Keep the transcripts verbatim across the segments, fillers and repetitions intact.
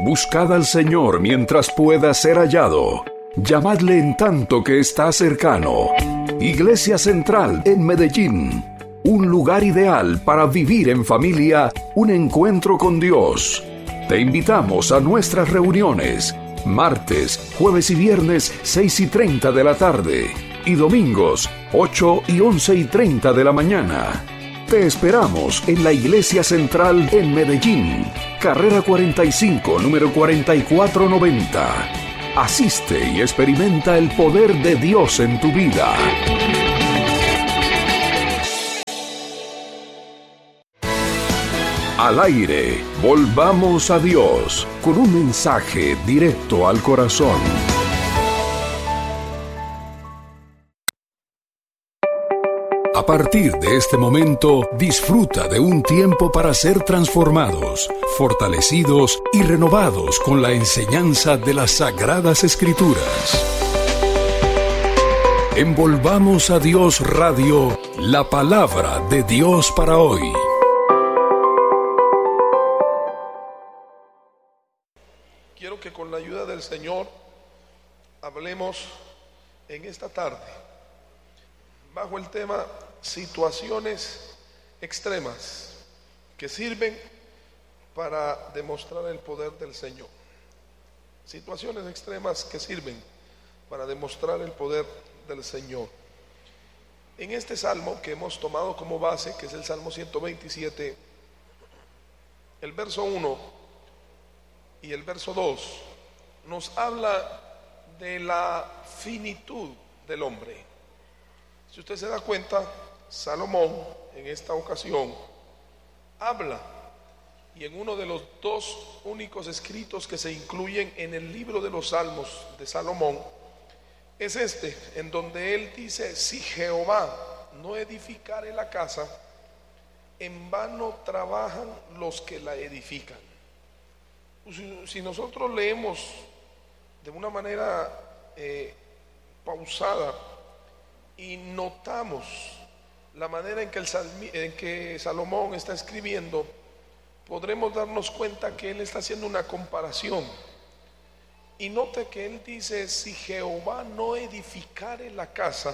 Buscad al Señor mientras pueda ser hallado. Llamadle en tanto que está cercano. Iglesia Central en Medellín. Un lugar ideal para vivir en familia un encuentro con Dios. Te invitamos a nuestras reuniones. Martes, jueves y viernes, seis y treinta de la tarde. Y domingos, ocho y once y treinta de la mañana. Te esperamos en la Iglesia Central en Medellín. Carrera cuarenta y cinco, número cuarenta y cuatro noventa. Asiste y experimenta el poder de Dios en tu vida. Al aire, volvamos a Dios con un mensaje directo al corazón. A partir de este momento, disfruta de un tiempo para ser transformados, fortalecidos y renovados con la enseñanza de las Sagradas Escrituras. Envolvamos a Dios Radio, la palabra de Dios para hoy. Quiero que con la ayuda del Señor hablemos en esta tarde bajo el tema situaciones extremas que sirven para demostrar el poder del Señor. Situaciones extremas que sirven para demostrar el poder del Señor. En este salmo que hemos tomado como base, que es el Salmo ciento veintisiete, el verso uno y el verso dos nos habla de la finitud del hombre. Si usted se da cuenta, Salomón en esta ocasión habla, y en uno de los dos únicos escritos que se incluyen en el libro de los Salmos de Salomón, es este, en donde él dice: si Jehová no edificare la casa, en vano trabajan los que la edifican. Si nosotros leemos de una manera eh, pausada y notamos la manera en que, el Salmi, en que Salomón está escribiendo, podremos darnos cuenta que él está haciendo una comparación. Y note que él dice: si Jehová no edificare la casa,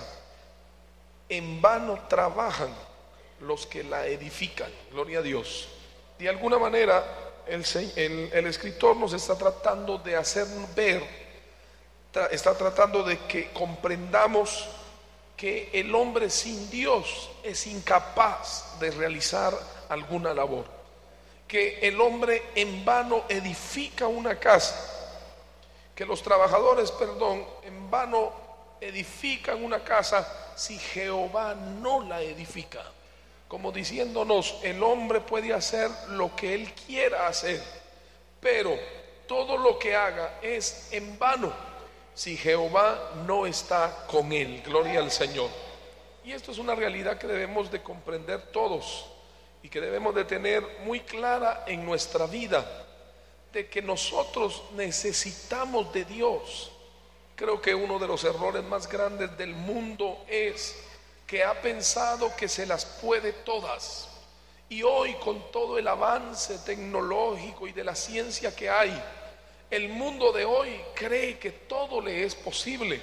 en vano trabajan los que la edifican. Gloria a Dios. De alguna manera el, el, el escritor nos está tratando de hacer ver, tra, está tratando de que comprendamos que el hombre sin Dios es incapaz de realizar alguna labor, que el hombre en vano edifica una casa, que los trabajadores, perdón, en vano edifican una casa si Jehová no la edifica, como diciéndonos: el hombre puede hacer lo que él quiera hacer, pero todo lo que haga es en vano si Jehová no está con él. Gloria al Señor. Y esto es una realidad que debemos de comprender todos y que debemos de tener muy clara en nuestra vida, de que nosotros necesitamos de Dios. Creo que uno de los errores más grandes del mundo es que ha pensado que se las puede todas. Y hoy, con todo el avance tecnológico y de la ciencia que hay, el mundo de hoy cree que todo le es posible.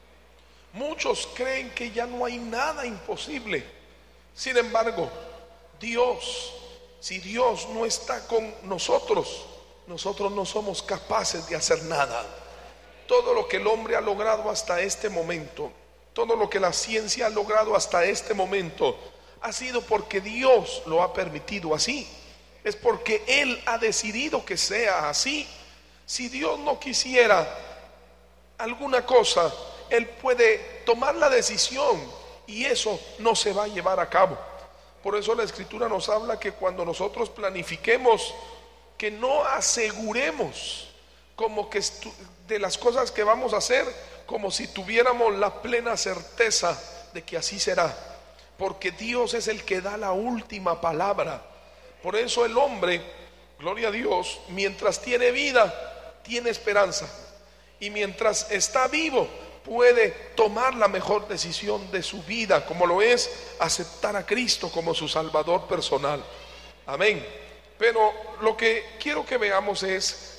Muchos creen que ya no hay nada imposible. Sin embargo, Dios, si Dios no está con nosotros, nosotros no somos capaces de hacer nada. Todo lo que el hombre ha logrado hasta este momento, todo lo que la ciencia ha logrado hasta este momento, ha sido porque Dios lo ha permitido así. Es porque Él ha decidido que sea así. Si Dios no quisiera alguna cosa, Él puede tomar la decisión y eso no se va a llevar a cabo. Por eso la Escritura nos habla que cuando nosotros planifiquemos, que no aseguremos como que de las cosas que vamos a hacer, como si tuviéramos la plena certeza de que así será, porque Dios es el que da la última palabra. Por eso el hombre, gloria a Dios, mientras tiene vida, tiene esperanza, y mientras está vivo puede tomar la mejor decisión de su vida, como lo es aceptar a Cristo como su Salvador personal. Amén. Pero lo que quiero que veamos es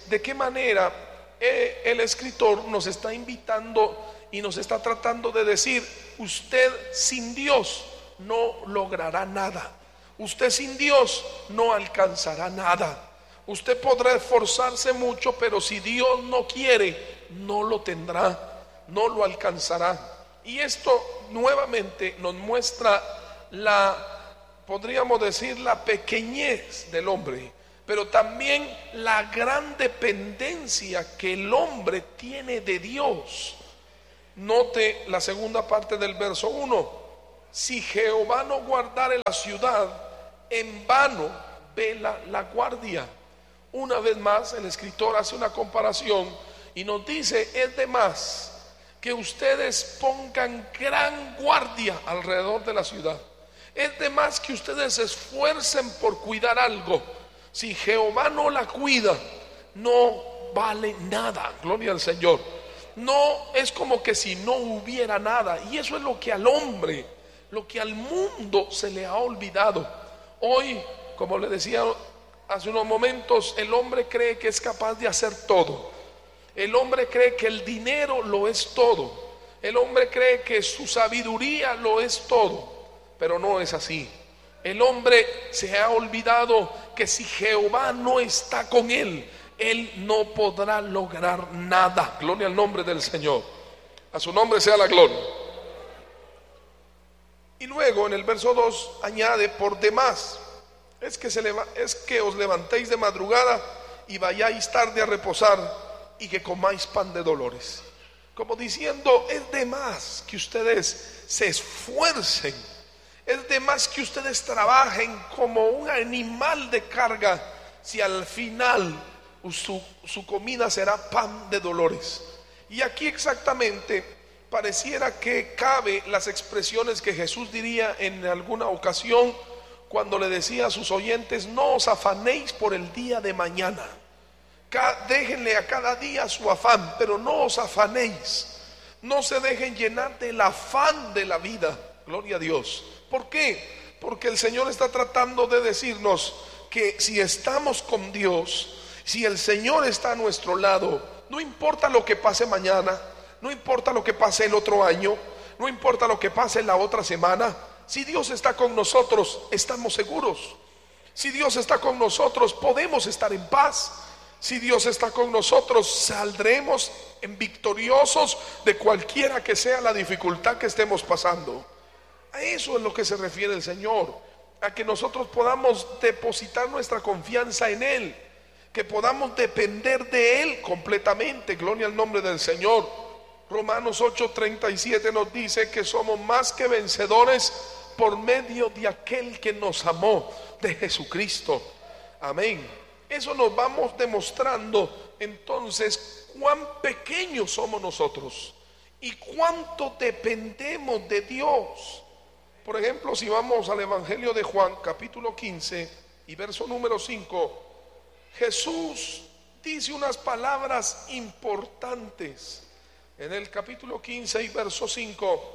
de qué manera eh, el escritor nos está invitando y nos está tratando de decir: usted sin Dios no logrará nada, usted sin Dios no alcanzará nada. Usted podrá esforzarse mucho, pero si Dios no quiere, no lo tendrá, no lo alcanzará. Y esto nuevamente nos muestra la, podríamos decir, la pequeñez del hombre, pero también la gran dependencia que el hombre tiene de Dios. Note la segunda parte del verso uno: si Jehová no guardare la ciudad, en vano vela la guardia. Una vez más el escritor hace una comparación y nos dice: es de más que ustedes pongan gran guardia alrededor de la ciudad, es de más que ustedes se esfuercen por cuidar algo. Si Jehová no la cuida, no vale nada. Gloria al Señor. No es como que si no hubiera nada. Y eso es lo que al hombre, lo que al mundo se le ha olvidado. Hoy, como le decía hace unos momentos, el hombre cree que es capaz de hacer todo. El hombre cree que el dinero lo es todo. El hombre cree que su sabiduría lo es todo. Pero no es así. El hombre se ha olvidado que si Jehová no está con él, él no podrá lograr nada. Gloria al nombre del Señor. A su nombre sea la gloria. Y luego en el verso dos añade: por demás es que, se leva, es que os levantéis de madrugada y vayáis tarde a reposar, y que comáis pan de dolores. Como diciendo, es de más que ustedes se esfuercen, es de más que ustedes trabajen como un animal de carga, si al final su, su comida será pan de dolores. Y aquí exactamente pareciera que cabe las expresiones que Jesús diría en alguna ocasión cuando le decía a sus oyentes: no os afanéis por el día de mañana. Déjenle a cada día su afán, pero no os afanéis. No se dejen llenar del afán de la vida. Gloria a Dios. ¿Por qué? Porque el Señor está tratando de decirnos que si estamos con Dios, si el Señor está a nuestro lado, no importa lo que pase mañana, no importa lo que pase el otro año, no importa lo que pase la otra semana. Si Dios está con nosotros, estamos seguros. Si Dios está con nosotros, podemos estar en paz. Si Dios está con nosotros, saldremos en victoriosos de cualquiera que sea la dificultad que estemos pasando. A eso es lo que se refiere el Señor, a que nosotros podamos depositar nuestra confianza en Él, que podamos depender de Él completamente. Gloria al nombre del Señor. Romanos ocho treinta y siete nos dice que somos más que vencedores por medio de aquel que nos amó, de Jesucristo. Amén. Eso nos vamos demostrando entonces cuán pequeños somos nosotros y cuánto dependemos de Dios. Por ejemplo, si vamos al Evangelio de Juan, capítulo quince y verso número cinco, Jesús dice unas palabras importantes. En el capítulo quince y verso cinco,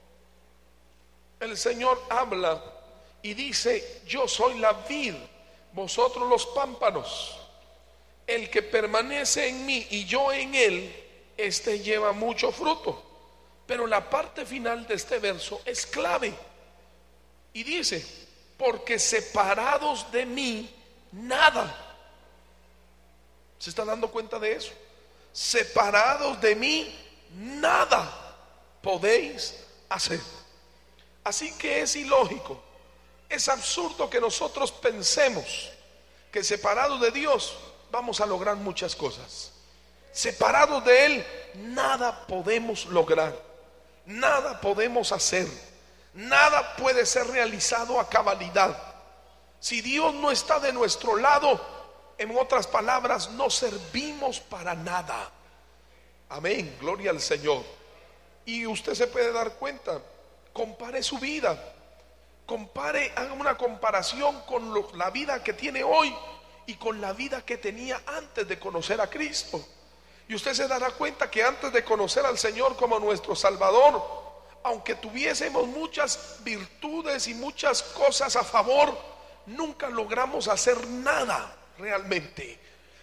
el Señor habla y dice: yo soy la vid, vosotros los pámpanos. El que permanece en mí y yo en él, este lleva mucho fruto. Pero la parte final de este verso es clave y dice: porque separados de mí, nada. ¿Se están dando cuenta de eso? Separados de mí, nada podéis hacer. Así que es ilógico, es absurdo que nosotros pensemos que separados de Dios vamos a lograr muchas cosas. Separados de Él, nada podemos lograr, nada podemos hacer, nada puede ser realizado a cabalidad. Si Dios no está de nuestro lado, en otras palabras, no servimos para nada. Amén, gloria al Señor. Y usted se puede dar cuenta, compare su vida, compare, haga una comparación con lo, la vida que tiene hoy y con la vida que tenía antes de conocer a Cristo. Y usted se dará cuenta que antes de conocer al Señor como nuestro Salvador, aunque tuviésemos muchas virtudes y muchas cosas a favor, nunca logramos hacer nada realmente.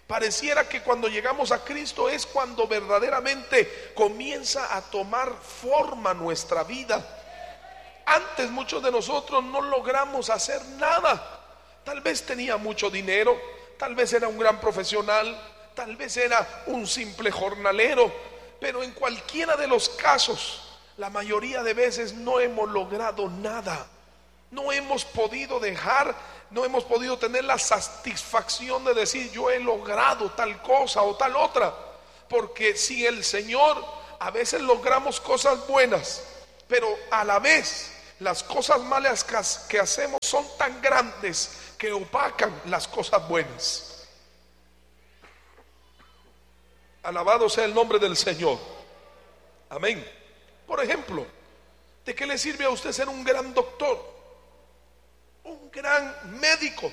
Pareciera que cuando llegamos a Cristo es cuando verdaderamente comienza a tomar forma nuestra vida. Antes muchos de nosotros no logramos hacer nada. Tal vez tenía mucho dinero, tal vez era un gran profesional, tal vez era un simple jornalero, pero en cualquiera de los casos, la mayoría de veces no hemos logrado nada. No hemos podido dejar, no hemos podido tener la satisfacción de decir yo he logrado tal cosa o tal otra. Porque si el Señor, a veces logramos cosas buenas, pero a la vez las cosas malas que hacemos son tan grandes que opacan las cosas buenas. Alabado sea el nombre del Señor. Amén. Por ejemplo, ¿de qué le sirve a usted ser un gran doctor? Un gran médico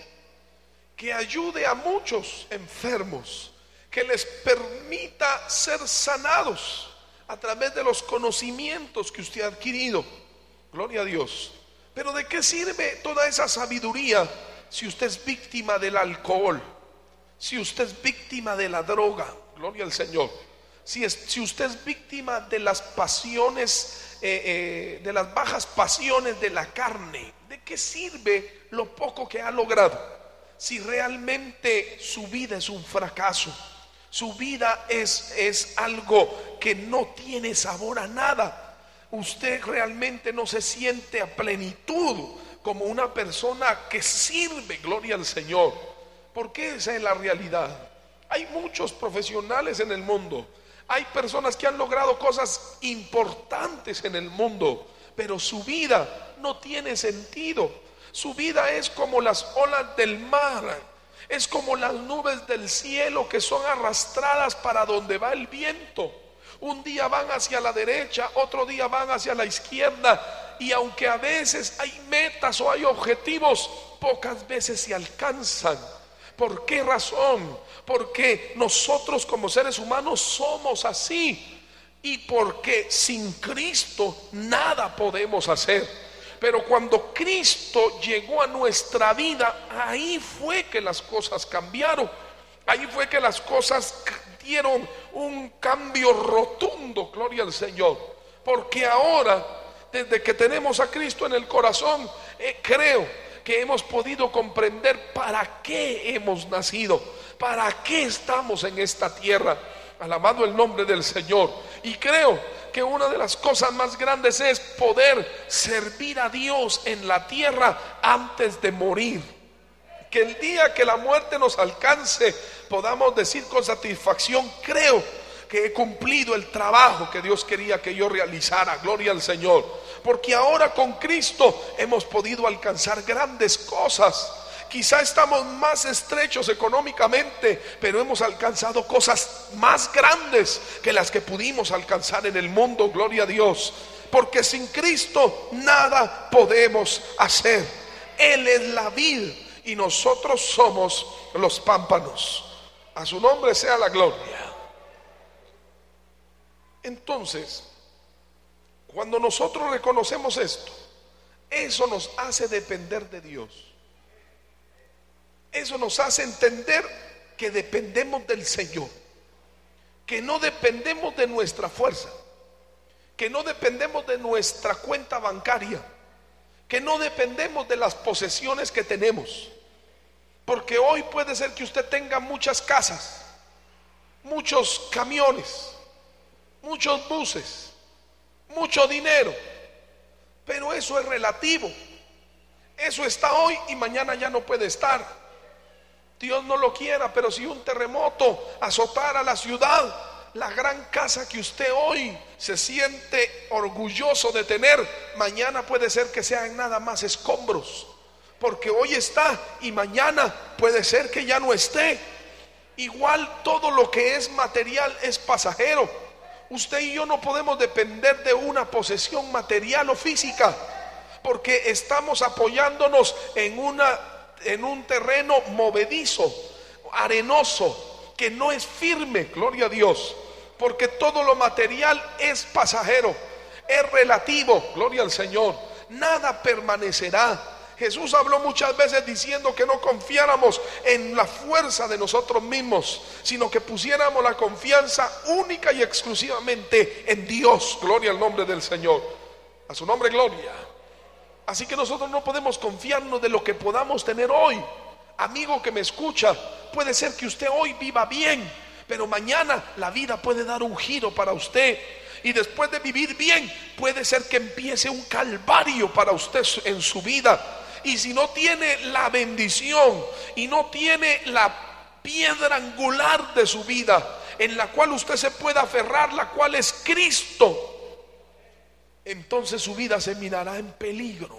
que ayude a muchos enfermos, que les permita ser sanados a través de los conocimientos que usted ha adquirido. Gloria a Dios. Pero ¿de qué sirve toda esa sabiduría si usted es víctima del alcohol? Si usted es víctima de la droga. Gloria al Señor. Si, es, si usted es víctima de las pasiones, eh, eh, de las bajas pasiones de la carne, ¿de qué sirve lo poco que ha logrado? Si realmente su vida es un fracaso, su vida es, es algo que no tiene sabor a nada. Usted realmente no se siente a plenitud como una persona que sirve, gloria al Señor. Porque esa es la realidad. Hay muchos profesionales en el mundo. Hay personas que han logrado cosas importantes en el mundo, pero su vida no tiene sentido. Su vida es como las olas del mar, es como las nubes del cielo que son arrastradas para donde va el viento. Un día van hacia la derecha, otro día van hacia la izquierda, y aunque a veces hay metas o hay objetivos, pocas veces se alcanzan. ¿Por qué razón? Porque nosotros como seres humanos somos así, y porque sin Cristo nada podemos hacer. Pero cuando Cristo llegó a nuestra vida, ahí fue que las cosas cambiaron. Ahí fue que las cosas dieron un cambio rotundo, gloria al Señor. Porque ahora, desde que tenemos a Cristo en el corazón, eh, creo que hemos podido comprender para qué hemos nacido, para qué estamos en esta tierra. Alabado el nombre del Señor. Y creo que una de las cosas más grandes es poder servir a Dios en la tierra antes de morir. Que el día que la muerte nos alcance podamos decir con satisfacción: creo que he cumplido el trabajo que Dios quería que yo realizara. Gloria al Señor. Porque ahora con Cristo hemos podido alcanzar grandes cosas. Quizá estamos más estrechos económicamente, pero hemos alcanzado cosas más grandes que las que pudimos alcanzar en el mundo. Gloria a Dios. Porque sin Cristo nada podemos hacer. Él es la vid y nosotros somos los pámpanos. A su nombre sea la gloria. Entonces, cuando nosotros reconocemos esto, eso nos hace depender de Dios. Eso nos hace entender que dependemos del Señor, que no dependemos de nuestra fuerza, que no dependemos de nuestra cuenta bancaria, que no dependemos de las posesiones que tenemos. Porque hoy puede ser que usted tenga muchas casas, muchos camiones, muchos buses, mucho dinero, pero eso es relativo. Eso está hoy y mañana ya no puede estar. Dios no lo quiera, pero si un terremoto azotara la ciudad, la gran casa que usted hoy se siente orgulloso de tener, mañana puede ser que sean nada más escombros. Porque hoy está y mañana puede ser que ya no esté. Igual todo lo que es material es pasajero. Usted y yo no podemos depender de una posesión material o física, porque estamos apoyándonos en una en un terreno movedizo, arenoso, que no es firme. Gloria a Dios. Porque todo lo material es pasajero, es relativo. Gloria al Señor. Nada permanecerá. Jesús habló muchas veces diciendo que no confiáramos en la fuerza de nosotros mismos, sino que pusiéramos la confianza única y exclusivamente en Dios. Gloria al nombre del Señor. A su nombre, gloria. Así que nosotros no podemos confiarnos de lo que podamos tener hoy. Amigo que me escucha, puede ser que usted hoy viva bien, pero mañana la vida puede dar un giro para usted. Y después de vivir bien, puede ser que empiece un calvario para usted en su vida. Y si no tiene la bendición y no tiene la piedra angular de su vida en la cual usted se pueda aferrar, la cual es Cristo, entonces su vida se mirará en peligro.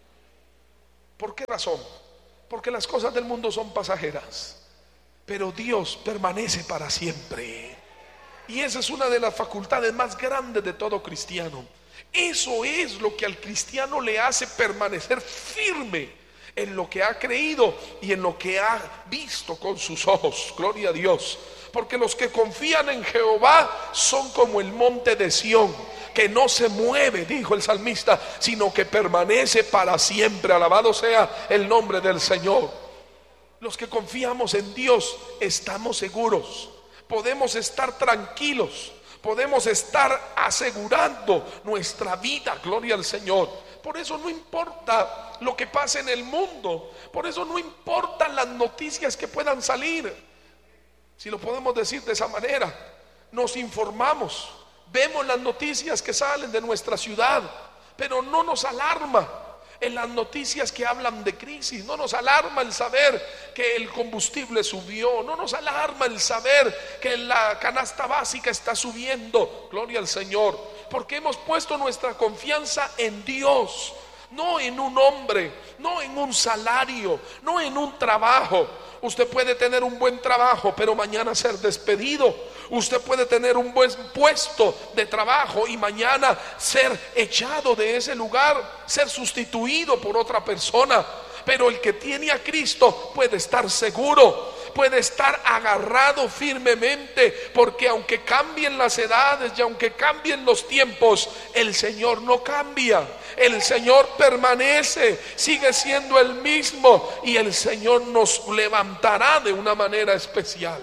¿Por qué razón? Porque las cosas del mundo son pasajeras, pero Dios permanece para siempre. Y esa es una de las facultades más grandes de todo cristiano. Eso es lo que al cristiano le hace permanecer firme en lo que ha creído y en lo que ha visto con sus ojos. Gloria a Dios. Porque los que confían en Jehová son como el monte de Sión, que no se mueve, dijo el salmista, sino que permanece para siempre. Alabado sea el nombre del Señor. Los que confiamos en Dios estamos seguros, podemos estar tranquilos, podemos estar asegurando nuestra vida. Gloria al Señor. Por eso no importa lo que pase en el mundo, por eso no importan las noticias que puedan salir. Si lo podemos decir de esa manera, nos informamos, vemos las noticias que salen de nuestra ciudad, pero no nos alarma en las noticias que hablan de crisis, no nos alarma el saber que el combustible subió, no nos alarma el saber que la canasta básica está subiendo. Gloria al Señor, porque hemos puesto nuestra confianza en Dios, no en un hombre, no en un salario, no en un trabajo. Usted puede tener un buen trabajo, pero mañana ser despedido. Usted puede tener un buen puesto de trabajo y mañana ser echado de ese lugar, ser sustituido por otra persona. Pero el que tiene a Cristo puede estar seguro, puede estar agarrado firmemente, porque aunque cambien las edades y aunque cambien los tiempos, el Señor no cambia. El Señor permanece, sigue siendo el mismo, y el Señor nos levantará de una manera especial.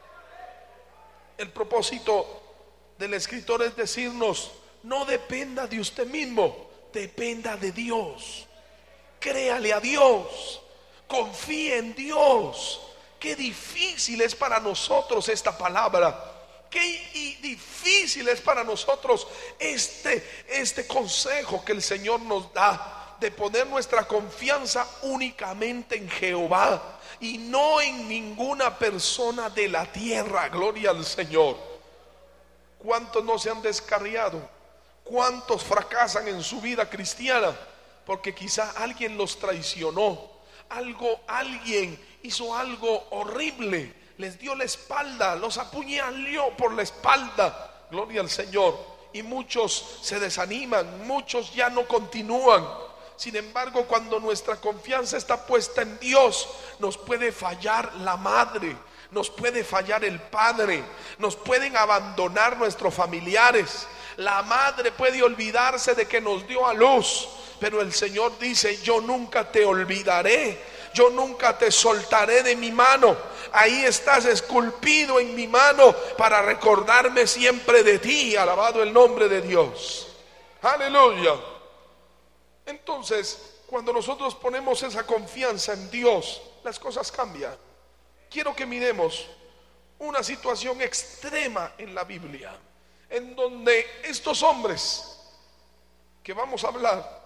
El propósito del escritor es decirnos: no dependa de usted mismo, dependa de Dios. Créale a Dios, confíe en Dios. Qué difícil es para nosotros esta palabra. Qué difícil es para nosotros este, este consejo que el Señor nos da, de poner nuestra confianza únicamente en Jehová y no en ninguna persona de la tierra. Gloria al Señor. ¿Cuántos no se han descarriado? ¿Cuántos fracasan en su vida cristiana? Porque quizá alguien los traicionó, algo, alguien hizo algo horrible, les dio la espalda, los apuñaló por la espalda. Gloria al Señor. Y muchos se desaniman, muchos ya no continúan. Sin embargo, cuando nuestra confianza está puesta en Dios, nos puede fallar la madre, nos puede fallar el padre, nos pueden abandonar nuestros familiares. La madre puede olvidarse de que nos dio a luz, pero el Señor dice: yo nunca te olvidaré, yo nunca te soltaré de mi mano. Ahí estás esculpido en mi mano para recordarme siempre de ti. Alabado el nombre de Dios. Aleluya. Entonces, cuando nosotros ponemos esa confianza en Dios, las cosas cambian. Quiero que miremos una situación extrema en la Biblia, en donde estos hombres que vamos a hablar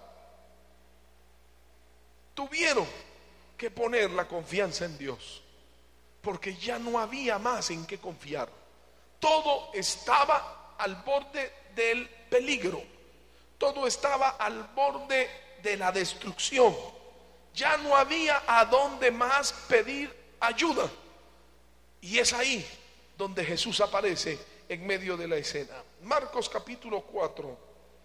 tuvieron que poner la confianza en Dios, porque ya no había más en qué confiar. Todo estaba al borde del peligro, todo estaba al borde de la destrucción. Ya no había a dónde más pedir ayuda. Y es ahí donde Jesús aparece en medio de la escena. Marcos capítulo cuatro.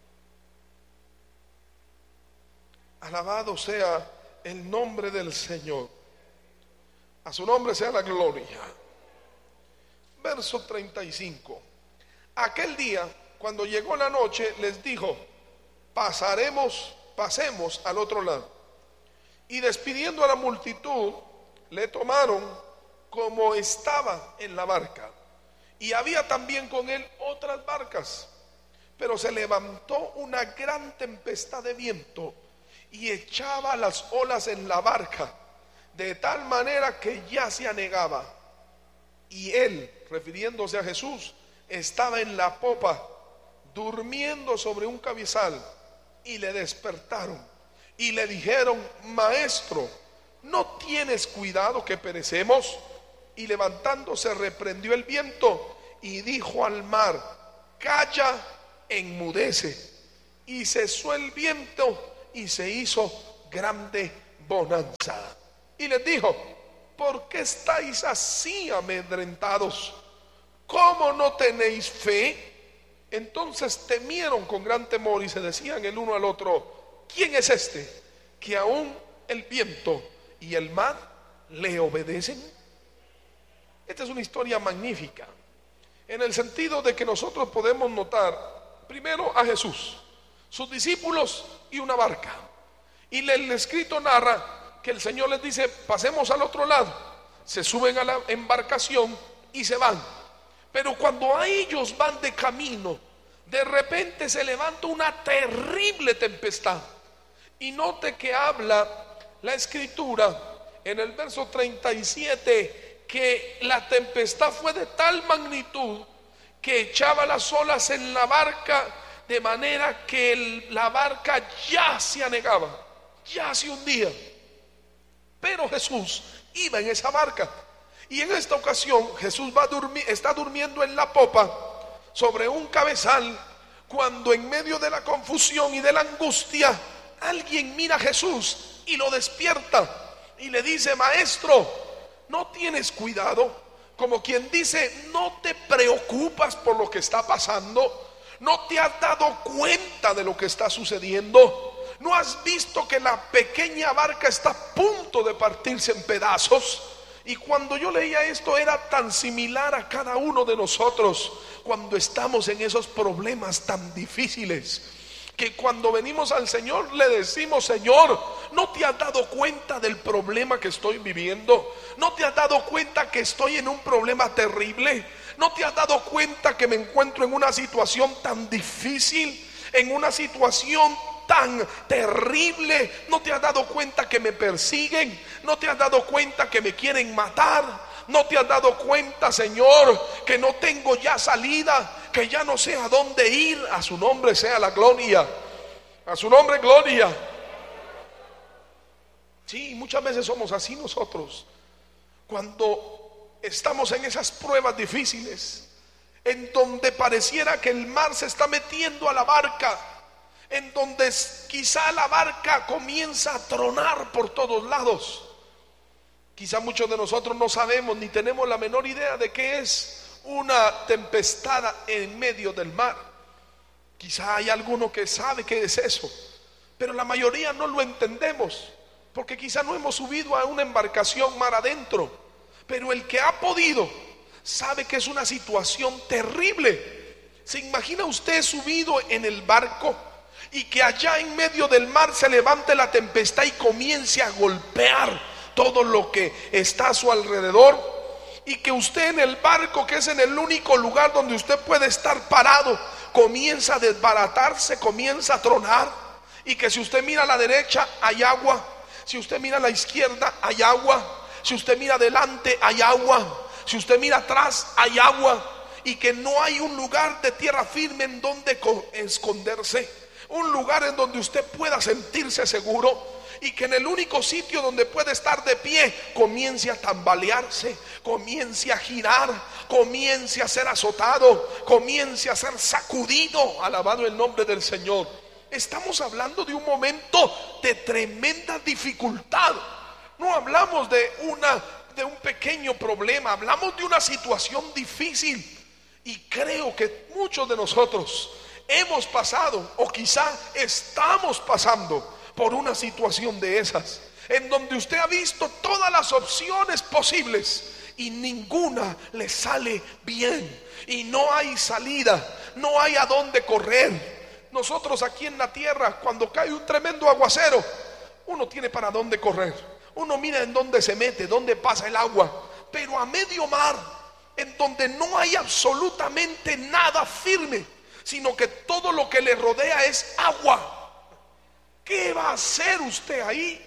Alabado sea el nombre del Señor. A su nombre sea la gloria. Verso treinta y cinco. Aquel día, cuando llegó la noche, les dijo: pasaremos, pasemos al otro lado. Y despidiendo a la multitud, le tomaron como estaba en la barca. Y había también con él otras barcas. Pero se levantó una gran tempestad de viento y echaba las olas en la barca, de tal manera que ya se anegaba. Y él, refiriéndose a Jesús, estaba en la popa, durmiendo sobre un cabezal. Y le despertaron y le dijeron: Maestro, ¿no tienes cuidado que perecemos? Y levantándose reprendió el viento y dijo al mar: Calla, enmudece. Y cesó el viento y se hizo grande bonanza. Y les dijo: ¿por qué estáis así amedrentados? ¿Cómo no tenéis fe? Entonces temieron con gran temor y se decían el uno al otro: ¿quién es este que aún el viento y el mar le obedecen? Esta es una historia magnífica, en el sentido de que nosotros podemos notar primero a Jesús, sus discípulos y una barca. Y el escrito narra que el Señor les dice: pasemos al otro lado. Se suben a la embarcación y se van. Pero cuando a ellos van de camino, de repente se levanta una terrible tempestad. Y note que habla la escritura en el verso treinta y siete que la tempestad fue de tal magnitud que echaba las olas en la barca, de manera que el, la barca ya se anegaba, ya se hundía. Pero Jesús iba en esa barca. Y en esta ocasión Jesús va a dormir, está durmiendo en la popa sobre un cabezal, cuando en medio de la confusión y de la angustia alguien mira a Jesús y lo despierta y le dice: Maestro, ¿no tienes cuidado? Como quien dice: ¿no te preocupas por lo que está pasando? ¿No te has dado cuenta de lo que está sucediendo? ¿No has visto que la pequeña barca está a punto de partirse en pedazos? Y cuando yo leía esto, era tan similar a cada uno de nosotros cuando estamos en esos problemas tan difíciles, que cuando venimos al Señor le decimos: Señor, ¿no te has dado cuenta del problema que estoy viviendo? ¿No te has dado cuenta que estoy en un problema terrible? ¿No te has dado cuenta que me encuentro en una situación tan difícil, en una situación tan terrible? ¿No te has dado cuenta que me persiguen? ¿No te has dado cuenta que me quieren matar? ¿No te has dado cuenta, Señor, que no tengo ya salida, que ya no sé a dónde ir? A su nombre sea la gloria, a su nombre gloria. Sí, muchas veces somos así nosotros, cuando estamos en esas pruebas difíciles, en donde pareciera que el mar se está metiendo a la barca, en donde quizá la barca comienza a tronar por todos lados. Quizá muchos de nosotros no sabemos ni tenemos la menor idea de qué es una tempestad en medio del mar. Quizá hay alguno que sabe qué es eso, pero la mayoría no lo entendemos, porque quizá no hemos subido a una embarcación mar adentro. Pero el que ha podido sabe que es una situación terrible. ¿Se imagina usted subido en el barco y que allá en medio del mar se levante la tempestad y comience a golpear todo lo que está a su alrededor? Y que usted en el barco, que es en el único lugar donde usted puede estar parado, comienza a desbaratarse, comienza a tronar. Y que si usted mira a la derecha hay agua, si usted mira a la izquierda hay agua, si usted mira adelante hay agua, si usted mira atrás hay agua. Y que no hay un lugar de tierra firme en donde esconderse, un lugar en donde usted pueda sentirse seguro. Y que en el único sitio donde puede estar de pie comience a tambalearse, comience a girar, comience a ser azotado, comience a ser sacudido. Alabado el nombre del Señor. Estamos hablando de un momento de tremenda dificultad. No hablamos de una de un pequeño problema, hablamos de una situación difícil. Y creo que muchos de nosotros hemos pasado, o quizá estamos pasando por una situación de esas, en donde usted ha visto todas las opciones posibles y ninguna le sale bien, y no hay salida, no hay a dónde correr. Nosotros aquí en la tierra, cuando cae un tremendo aguacero, uno tiene para dónde correr, uno mira en dónde se mete, dónde pasa el agua, pero a medio mar, en donde no hay absolutamente nada firme, sino que todo lo que le rodea es agua, ¿qué va a hacer usted ahí?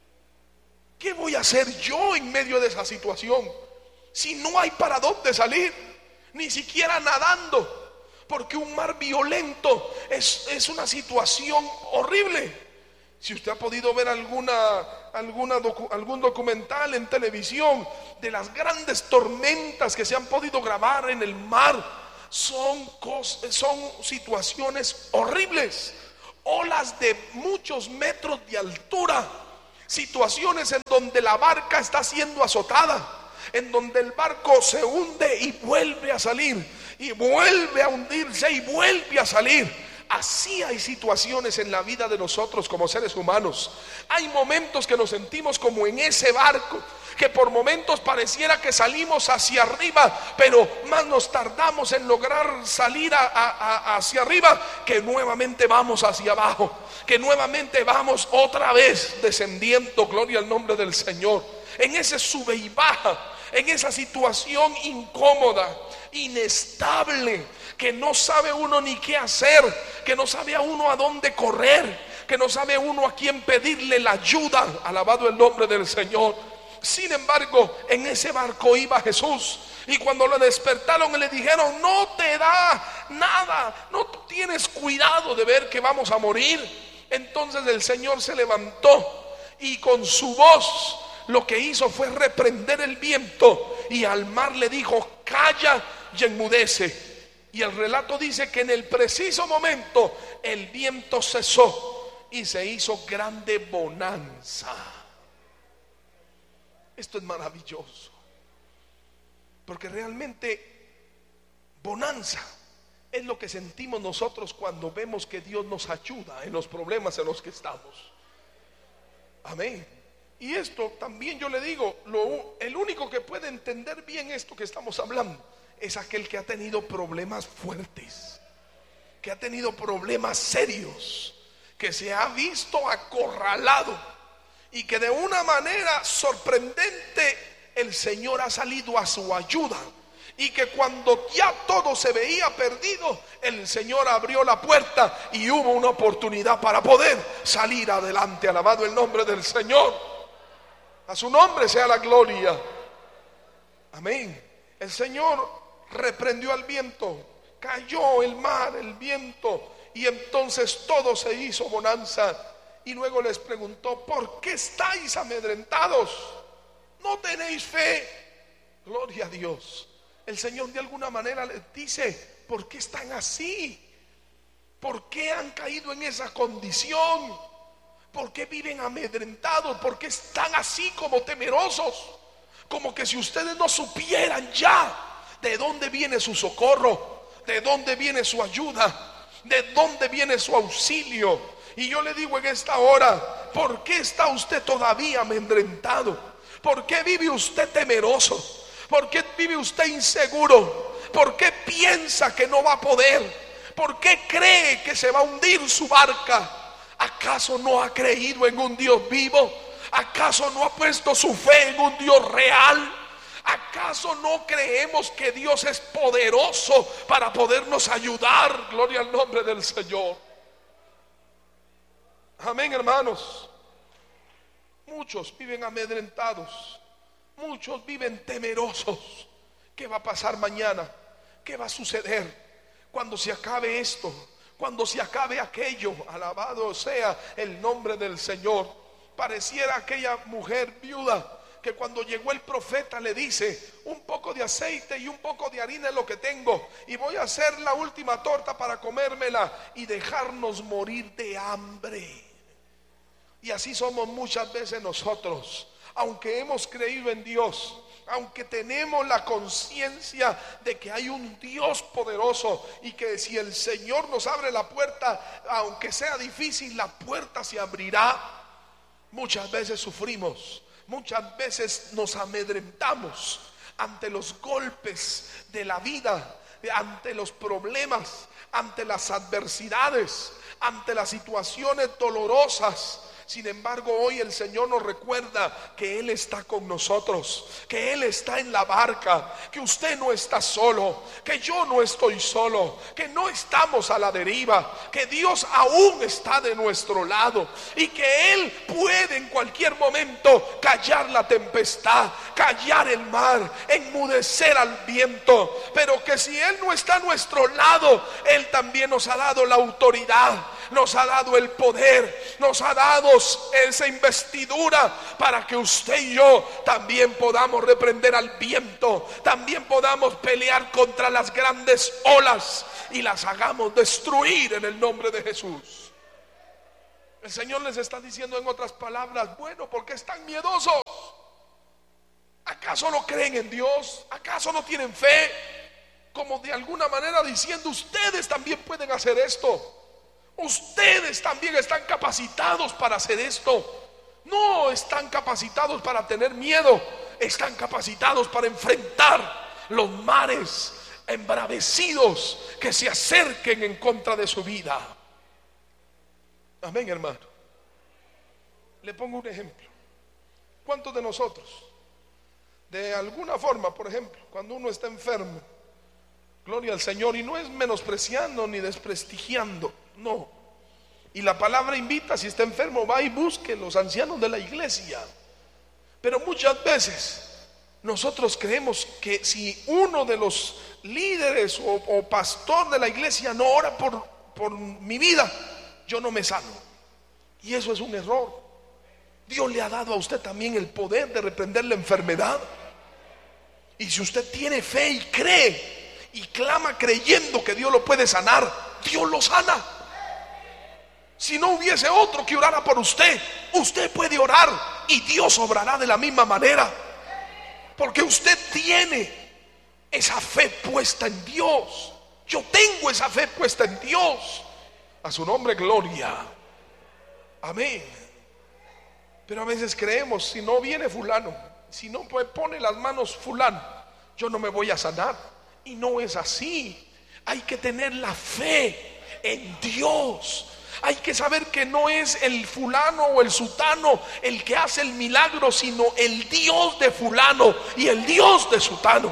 ¿Qué voy a hacer yo en medio de esa situación? Si no hay para dónde salir, ni siquiera nadando, porque un mar violento es, es una situación horrible. Si usted ha podido ver alguna, alguna docu, algún documental en televisión de las grandes tormentas que se han podido grabar en el mar, son, cos, son situaciones horribles, olas de muchos metros de altura, situaciones en donde la barca está siendo azotada, en donde el barco se hunde y vuelve a salir, y vuelve a hundirse y vuelve a salir. Así hay situaciones en la vida de nosotros como seres humanos. Hay momentos que nos sentimos como en ese barco, que por momentos pareciera que salimos hacia arriba, pero más nos tardamos en lograr salir a, a, a, hacia arriba, que nuevamente vamos hacia abajo, que nuevamente vamos otra vez descendiendo. Gloria al nombre del Señor. En ese sube y baja, en esa situación incómoda, inestable, que no sabe uno ni qué hacer, que no sabe a uno a dónde correr, que no sabe uno a quién pedirle la ayuda. Alabado el nombre del Señor. Sin embargo, en ese barco iba Jesús, y cuando lo despertaron y le dijeron: no te da nada, no tienes cuidado de ver que vamos a morir. Entonces el Señor se levantó y con su voz lo que hizo fue reprender el viento, y al mar le dijo: calla y enmudece. Y el relato dice que en el preciso momento el viento cesó y se hizo grande bonanza. Esto es maravilloso, porque realmente bonanza es lo que sentimos nosotros cuando vemos que Dios nos ayuda en los problemas en los que estamos. Amén. Y esto también yo le digo, lo, el único que puede entender bien esto que estamos hablando es aquel que ha tenido problemas fuertes, que ha tenido problemas serios, que se ha visto acorralado, y que de una manera sorprendente el Señor ha salido a su ayuda, y que cuando ya todo se veía perdido, el Señor abrió la puerta y hubo una oportunidad para poder salir adelante. Alabado el nombre del Señor. A su nombre sea la gloria. Amén. El Señor reprendió al viento, cayó el mar, el viento, y entonces todo se hizo bonanza. Y luego les preguntó: ¿por qué estáis amedrentados? ¿No tenéis fe? Gloria a Dios. El Señor de alguna manera les dice: ¿por qué están así? ¿Por qué han caído en esa condición? ¿Por qué viven amedrentados? ¿Por qué están así como temerosos? Como que si ustedes no supieran ya de dónde viene su socorro, de dónde viene su ayuda, de dónde viene su auxilio. Y yo le digo en esta hora: ¿por qué está usted todavía amedrentado? ¿Por qué vive usted temeroso? ¿Por qué vive usted inseguro? ¿Por qué piensa que no va a poder? ¿Por qué cree que se va a hundir su barca? ¿Acaso no ha creído en un Dios vivo? ¿Acaso no ha puesto su fe en un Dios real? ¿Acaso no creemos que Dios es poderoso para podernos ayudar? Gloria al nombre del Señor. Amén, hermanos. Muchos viven amedrentados, muchos viven temerosos. ¿Qué va a pasar mañana? ¿Qué va a suceder cuando se acabe esto? Cuando se acabe aquello. Alabado sea el nombre del Señor. Pareciera aquella mujer viuda que cuando llegó el profeta le dice: un poco de aceite y un poco de harina es lo que tengo, y voy a hacer la última torta para comérmela y dejarnos morir de hambre. Y así somos muchas veces nosotros. Aunque hemos creído en Dios, aunque tenemos la conciencia de que hay un Dios poderoso, y que si el Señor nos abre la puerta, aunque sea difícil, la puerta se abrirá, muchas veces sufrimos, muchas veces nos amedrentamos ante los golpes de la vida, ante los problemas, ante las adversidades, ante las situaciones dolorosas. Sin embargo, hoy el Señor nos recuerda que Él está con nosotros, que Él está en la barca, que usted no está solo, que yo no estoy solo, que no estamos a la deriva, que Dios aún está de nuestro lado y que Él puede en cualquier momento callar la tempestad, callar el mar, enmudecer al viento, pero que si Él no está a nuestro lado, Él también nos ha dado la autoridad, nos ha dado el poder, nos ha dado esa investidura para que usted y yo también podamos reprender al viento, también podamos pelear contra las grandes olas y las hagamos destruir en el nombre de Jesús. El Señor les está diciendo en otras palabras: bueno, ¿por qué están miedosos? ¿Acaso no creen en Dios? ¿Acaso no tienen fe? Como de alguna manera diciendo: ustedes también pueden hacer esto, ustedes también están capacitados para hacer esto. No están capacitados para tener miedo, están capacitados para enfrentar los mares embravecidos que se acerquen en contra de su vida. Amén, hermano. Le pongo un ejemplo. ¿Cuántos de nosotros, de alguna forma, por ejemplo, cuando uno está enfermo, gloria al Señor, y no es menospreciando ni desprestigiando, no, y la palabra invita: si está enfermo, va y busque los ancianos de la iglesia. Pero muchas veces nosotros creemos que si uno de los líderes o, o pastor de la iglesia no ora por, por mi vida, yo no me sano. Y eso es un error. Dios le ha dado a usted también el poder de reprender la enfermedad. Y si usted tiene fe y cree y clama creyendo que Dios lo puede sanar, Dios lo sana. Si no hubiese otro que orara por usted, usted puede orar y Dios obrará de la misma manera, porque usted tiene esa fe puesta en Dios. Yo tengo esa fe puesta en Dios. A su nombre gloria. Amén. Pero a veces creemos: si no viene fulano, si no pone las manos fulano, yo no me voy a sanar. Y no es así. Hay que tener la fe en Dios. Hay que saber que no es el fulano o el sutano el que hace el milagro, sino el Dios de fulano y el Dios de sutano.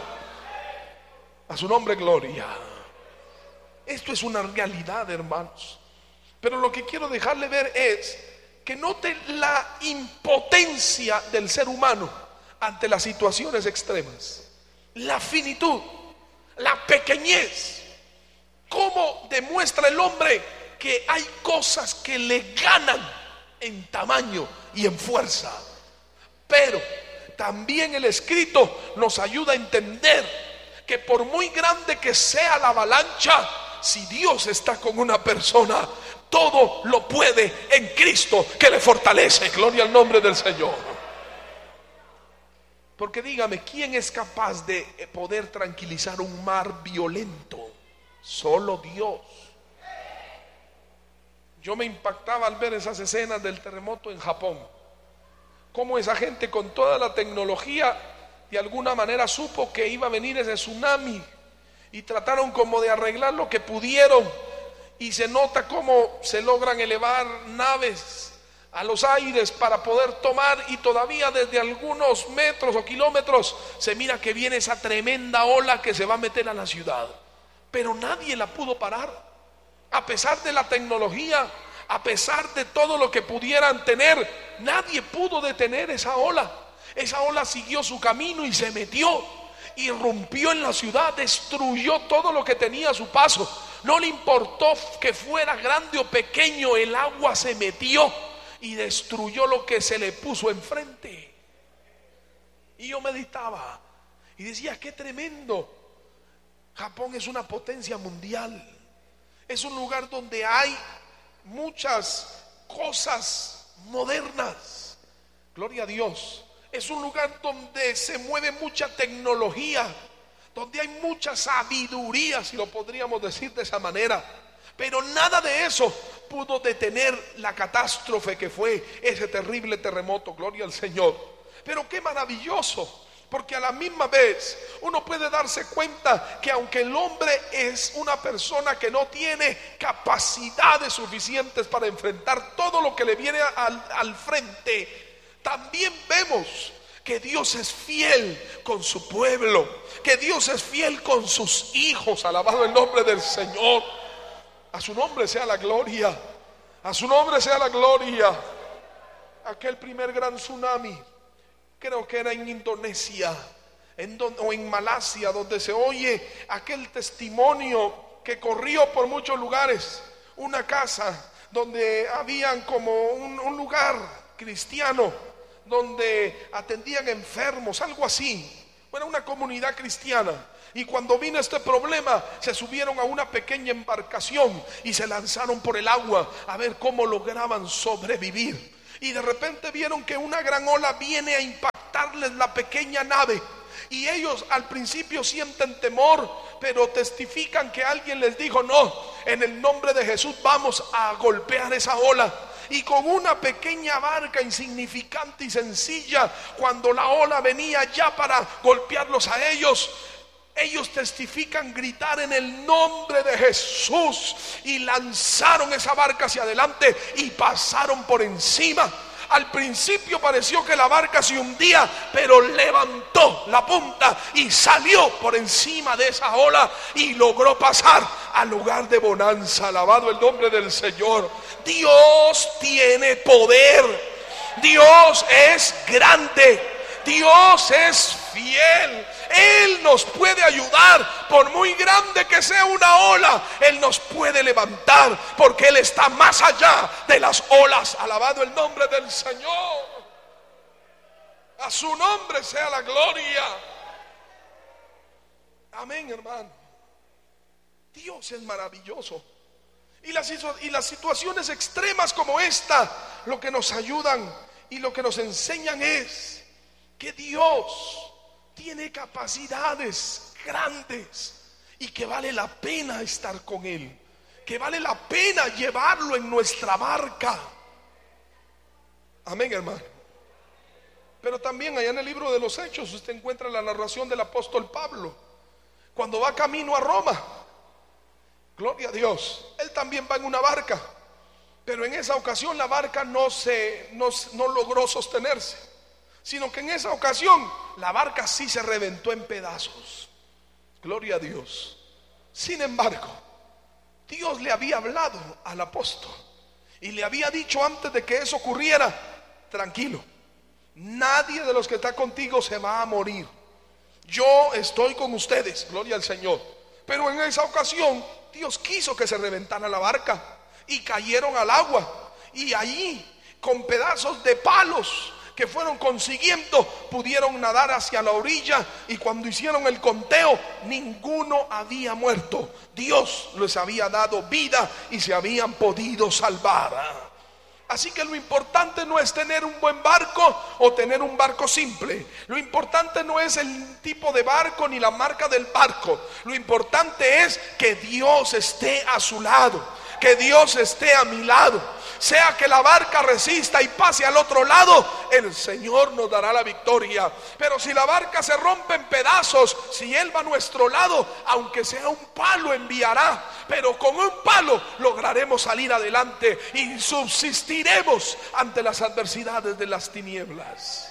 A su nombre gloria. Esto es una realidad, hermanos. Pero lo que quiero dejarle ver es que note la impotencia del ser humano ante las situaciones extremas, la finitud, la pequeñez. Cómo demuestra el hombre que hay cosas que le ganan en tamaño y en fuerza. Pero también el escrito nos ayuda a entender que por muy grande que sea la avalancha, si Dios está con una persona, todo lo puede en Cristo que le fortalece. Gloria al nombre del Señor. Porque dígame, ¿quién es capaz de poder tranquilizar un mar violento? Solo Dios. Yo me impactaba al ver esas escenas del terremoto en Japón. Cómo esa gente con toda la tecnología de alguna manera supo que iba a venir ese tsunami y trataron como de arreglar lo que pudieron. Y se nota cómo se logran elevar naves a los aires para poder tomar, y todavía desde algunos metros o kilómetros se mira que viene esa tremenda ola que se va a meter a la ciudad. Pero nadie la pudo parar. A pesar de la tecnología, a pesar de todo lo que pudieran tener, nadie pudo detener esa ola. Esa ola siguió su camino y se metió, irrumpió en la ciudad, destruyó todo lo que tenía a su paso. No le importó que fuera grande o pequeño, el agua se metió y destruyó lo que se le puso enfrente. Y yo meditaba y decía: qué tremendo. Japón es una potencia mundial. Es un lugar donde hay muchas cosas modernas. Gloria a Dios. Es un lugar donde se mueve mucha tecnología, donde hay mucha sabiduría, si lo podríamos decir de esa manera. Pero nada de eso pudo detener la catástrofe que fue ese terrible terremoto. Gloria al Señor. Pero qué maravilloso Porque a la misma vez uno puede darse cuenta que aunque el hombre es una persona que no tiene capacidades suficientes para enfrentar todo lo que le viene al, al frente, también vemos que Dios es fiel con su pueblo, que Dios es fiel con sus hijos. Alabado el nombre del Señor. A su nombre sea la gloria, a su nombre sea la gloria. Aquel primer gran tsunami, creo que era en Indonesia en donde, o en Malasia, donde se oye aquel testimonio que corrió por muchos lugares. Una casa donde habían como un, un lugar cristiano donde atendían enfermos, algo así. Bueno, una comunidad cristiana. Y cuando vino este problema, se subieron a una pequeña embarcación y se lanzaron por el agua a ver cómo lograban sobrevivir. Y de repente vieron que una gran ola viene a impactarles la pequeña nave. Y ellos al principio sienten temor, pero testifican que alguien les dijo: no, en el nombre de Jesús vamos a golpear esa ola. Y con una pequeña barca insignificante y sencilla, cuando la ola venía ya para golpearlos a ellos, ellos testifican gritar en el nombre de Jesús y lanzaron esa barca hacia adelante y pasaron por encima. Al principio pareció que la barca se hundía, pero levantó la punta y salió por encima de esa ola y logró pasar al lugar de bonanza. Alabado el nombre del Señor. Dios tiene poder. Dios es grande. Dios es fiel. Él nos puede ayudar. Por muy grande que sea una ola, Él nos puede levantar, porque Él está más allá de las olas. Alabado el nombre del Señor. A su nombre sea la gloria. Amén, hermano. Dios es maravilloso. Y las, y las situaciones extremas como esta, lo que nos ayudan y lo que nos enseñan es que Dios tiene capacidades grandes y que vale la pena estar con Él, que vale la pena llevarlo en nuestra barca. Amén, hermano. Pero también allá en el libro de los Hechos usted encuentra la narración del apóstol Pablo cuando va camino a Roma. Gloria a Dios. Él también va en una barca, pero en esa ocasión la barca no se no, no logró sostenerse, sino que en esa ocasión la barca sí se reventó en pedazos. Gloria a Dios. Sin embargo, Dios le había hablado al apóstol y le había dicho antes de que eso ocurriera: tranquilo, nadie de los que está contigo se va a morir. Yo estoy con ustedes, gloria al Señor. Pero en esa ocasión Dios quiso que se reventara la barca y cayeron al agua, y allí con pedazos de palos que fueron consiguiendo pudieron nadar hacia la orilla, y cuando hicieron el conteo ninguno había muerto. Dios les había dado vida y se habían podido salvar. Así que lo importante no es tener un buen barco o tener un barco simple. Lo importante no es el tipo de barco ni la marca del barco. Lo importante es que Dios esté a su lado, que Dios esté a mi lado. Sea que la barca resista y pase al otro lado, el Señor nos dará la victoria. Pero si la barca se rompe en pedazos, si Él va a nuestro lado, aunque sea un palo enviará, pero con un palo lograremos salir adelante y subsistiremos ante las adversidades de las tinieblas.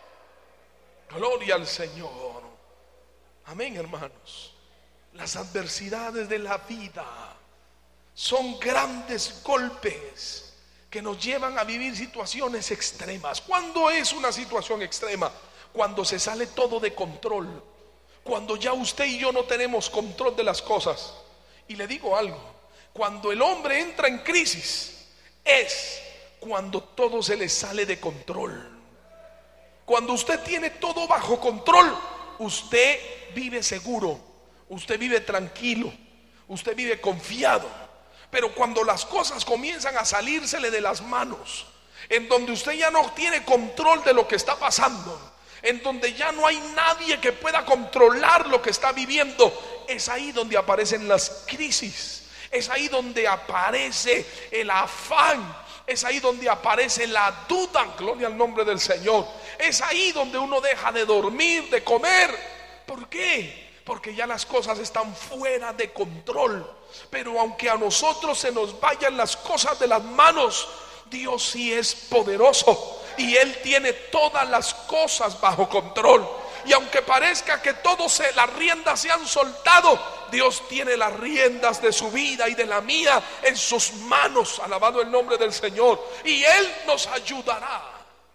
Gloria al Señor. Amén, hermanos. Las adversidades de la vida son grandes golpes que nos llevan a vivir situaciones extremas. ¿Cuándo es una situación extrema? Cuando se sale todo de control, cuando ya usted y yo no tenemos control de las cosas. Y le digo algo: cuando el hombre entra en crisis es cuando todo se le sale de control. Cuando usted tiene todo bajo control, usted vive seguro, usted vive tranquilo, usted vive confiado. Pero cuando las cosas comienzan a salírsele de las manos, en donde usted ya no tiene control de lo que está pasando, en donde ya no hay nadie que pueda controlar lo que está viviendo, es ahí donde aparecen las crisis. Es ahí donde aparece el afán es ahí donde aparece la duda. Gloria al nombre del Señor. Es ahí donde uno deja de dormir, de comer. ¿Por qué? Porque ya las cosas están fuera de control. Pero aunque a nosotros se nos vayan las cosas de las manos, Dios sí es poderoso y Él tiene todas las cosas bajo control. Y aunque parezca que todas las riendas se han soltado, Dios tiene las riendas de su vida y de la mía en sus manos. Alabado el nombre del Señor. Y Él nos ayudará.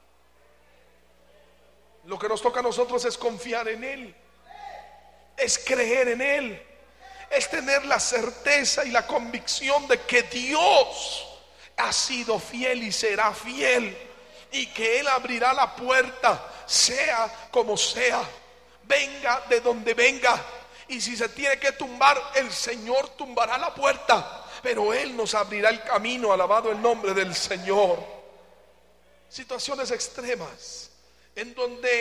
Lo que nos toca a nosotros es confiar en Él, es creer en Él, es tener la certeza y la convicción de que Dios ha sido fiel y será fiel, y que Él abrirá la puerta, sea como sea, venga de donde venga. Y si se tiene que tumbar, el Señor tumbará la puerta, pero Él nos abrirá el camino. Alabado el nombre del Señor. Situaciones extremas en donde